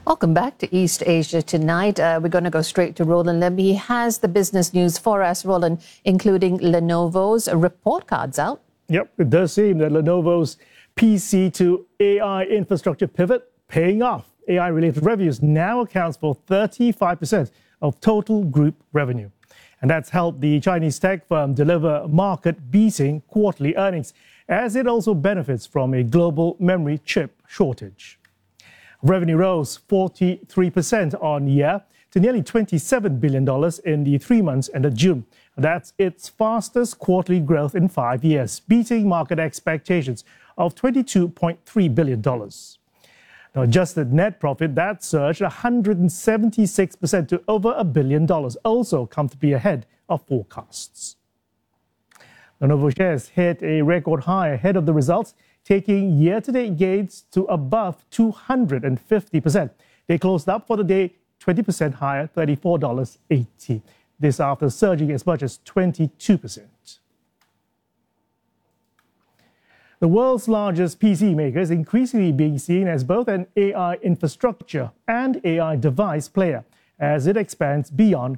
Welcome back to East Asia tonight. We're going to go straight to Roland Lim. He has the business news for us, Roland, including Lenovo's report cards out. Yep, it does seem that Lenovo's PC to AI infrastructure pivot paying off. AI-related revenues now accounts for 35% of total group revenue. And that's helped the Chinese tech firm deliver market-beating quarterly earnings, as it also benefits from a global memory chip shortage. Revenue rose 43% on year to nearly $27 billion in the 3 months ended June. That's its fastest quarterly growth in 5 years, beating market expectations of $22.3 billion. Now, adjusted net profit, that surged 176% to over $1 billion, also comfortably ahead of forecasts. Lenovo shares hit a record high ahead of the results, taking year-to-date gains to above 250%. They closed up for the day 20% higher, $34.80. This after surging as much as 22%. The world's largest PC maker is increasingly being seen as both an AI infrastructure and AI device player as it expands beyond